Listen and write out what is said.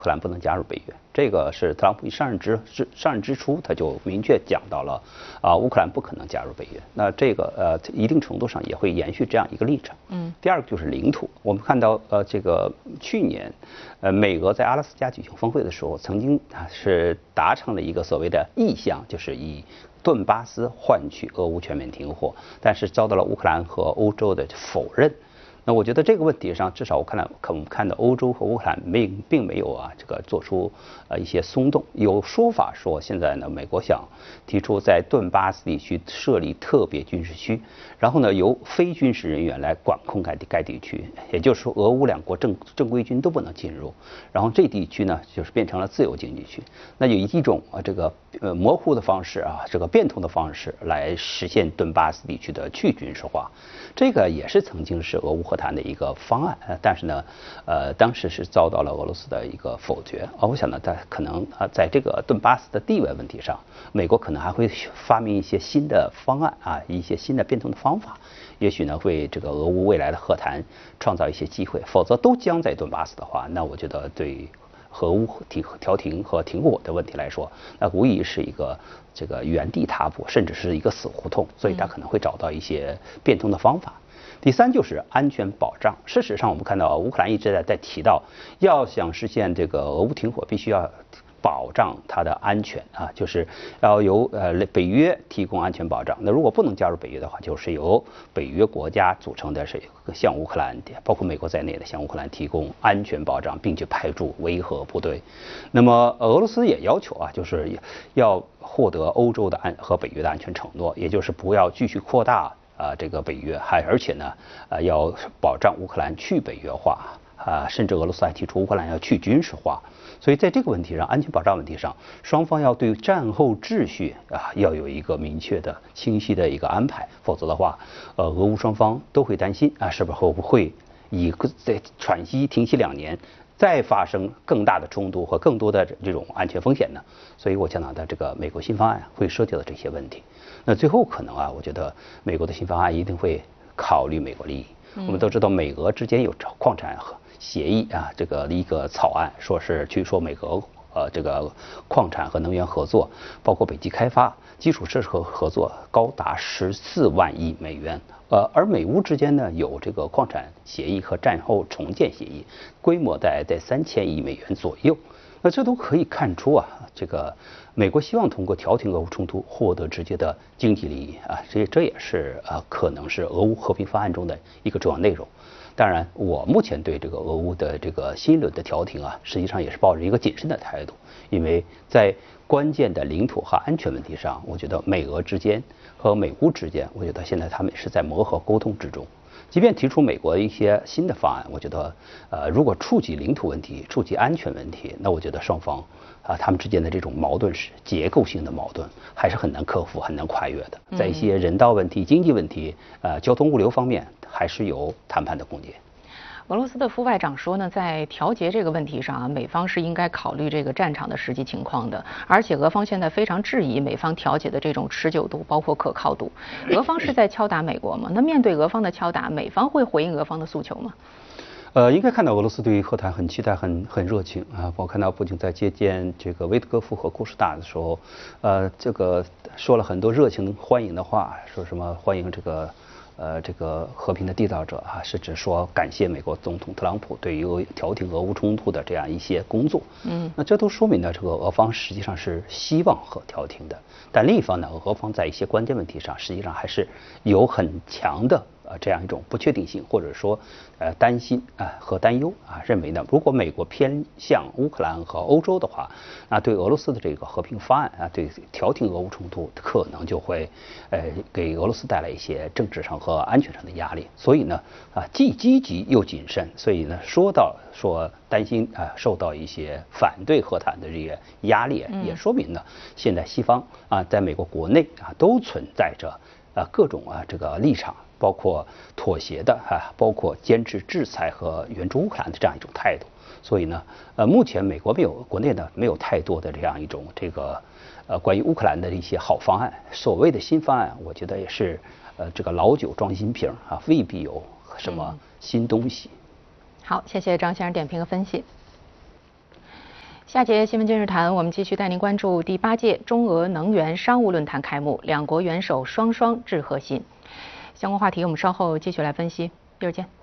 克兰不能加入北约，这个是特朗普一上任之初他就明确讲到了，乌克兰不可能加入北约。那这个一定程度上也会延续这样一个立场。第二个就是领土，我们看到这个去年美俄在阿拉斯加举行峰会的时候，曾经是达成了一个所谓的意向，就是以顿巴斯换取俄乌全面停火，但是遭到了乌克兰和欧洲的否认。那我觉得这个问题上，至少我们看到欧洲和乌克兰并没有这个做出一些松动。有说法说现在呢，美国想提出在顿巴斯地区设立特别军事区，然后呢由非军事人员来管控该地区，也就是说俄乌两国正规军都不能进入，然后这地区呢就是变成了自由经济区。那有一种这个模糊的方式这个变通的方式来实现顿巴斯地区的去军事化，这个也是曾经是俄乌和谈的一个方案，但是呢，当时是遭到了俄罗斯的一个否决。我想呢，在可能在这个顿巴斯的地位问题上，美国可能还会发明一些新的方案一些新的变通的方法，也许呢会这个俄乌未来的和谈创造一些机会。否则都将在顿巴斯的话，那我觉得对俄乌调停和停火的问题来说，那无疑是一个这个原地踏步，甚至是一个死胡同。所以他可能会找到一些变通的方法。第三就是安全保障。事实上，我们看到乌克兰一直在提到，要想实现这个俄乌停火，必须要保障它的安全就是要由北约提供安全保障。那如果不能加入北约的话，就是由北约国家组成的是向乌克兰，包括美国在内的向乌克兰提供安全保障，并且派驻维和部队。那么俄罗斯也要求就是要获得欧洲的和北约的安全承诺，也就是不要继续扩大这个北约，而且呢要保障乌克兰去北约化甚至俄罗斯还提出乌克兰要去军事化。所以在这个问题上，安全保障问题上，双方要对战后秩序要有一个明确的、清晰的一个安排，否则的话，俄乌双方都会担心是不是会在喘息停息2年，再发生更大的冲突和更多的这种安全风险呢？所以我讲到的这个美国新方案会涉及到这些问题。那最后可能我觉得美国的新方案一定会考虑美国利益。我们都知道美俄之间有矿产协议这个一个草案，说美俄这个矿产和能源合作，包括北极开发基础设施合作高达14万亿美元。而美乌之间呢有这个矿产协议和战后重建协议，规模在3000亿美元左右。那这都可以看出这个美国希望通过调停俄乌冲突获得直接的经济利益这也是可能是俄乌和平方案中的一个重要内容。当然，我目前对这个俄乌的这个新一轮的调停实际上也是抱着一个谨慎的态度，因为在关键的领土和安全问题上，我觉得美俄之间和美乌之间，我觉得现在他们是在磨合沟通之中。即便提出美国一些新的方案，我觉得如果触及领土问题、触及安全问题，那我觉得双方他们之间的这种矛盾是结构性的矛盾，还是很难克服、很难跨越的。在一些人道问题、经济问题、交通物流方面，还是有谈判的空间。 俄罗斯的副外长说呢，在调节这个问题上美方是应该考虑这个战场的实际情况的，而且俄方现在非常质疑美方调解的这种持久度，包括可靠度。俄方是在敲打美国吗？那面对俄方的敲打，美方会回应俄方的诉求吗？ 应该看到俄罗斯对于和谈很期待、很热情我看到普京在接见这个维特戈夫和库什纳的时候，这个说了很多热情欢迎的话，说什么欢迎这个和平的缔造者甚至说感谢美国总统特朗普对于调停俄乌冲突的这样一些工作。那这都说明了这个俄方实际上是希望和调停的，但另一方呢，俄方在一些关键问题上实际上还是有很强的这样一种不确定性，或者说担心和担忧认为呢，如果美国偏向乌克兰和欧洲的话，那对俄罗斯的这个和平方案对调停俄乌冲突可能就会给俄罗斯带来一些政治上和安全上的压力。所以呢既积极又谨慎，所以呢说担心受到一些反对和谈的这些压力，也说明呢现在西方在美国国内都存在着各种这个立场，包括妥协的包括坚持制裁和援助乌克兰的这样一种态度。所以呢目前美国国内呢没有太多的这样一种这个关于乌克兰的一些好方案。所谓的新方案，我觉得也是这个老酒装新瓶未必有什么新东西。 好，谢谢张先生点评和分析。 下节新闻今日谈，我们继续带您关注第8届中俄能源商务论坛开幕，两国元首双双致贺信。相关话题我们稍后继续来分析，一会儿见。